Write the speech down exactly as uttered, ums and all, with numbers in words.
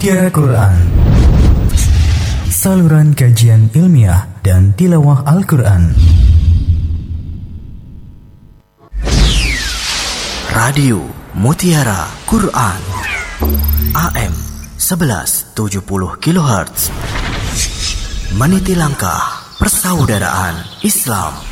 Mutiara Quran, saluran kajian ilmiah dan tilawah Al-Quran. Radio Mutiara Quran A M sebelas tujuh puluh kilohertz, meniti langkah persaudaraan Islam.